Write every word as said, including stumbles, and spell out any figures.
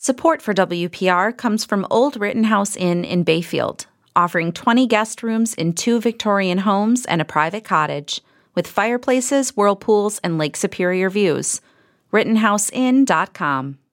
Support for W P R comes from Old Rittenhouse Inn in Bayfield, offering twenty guest rooms in two Victorian homes and a private cottage, with fireplaces, whirlpools, and Lake Superior views. Rittenhouse Inn dot com.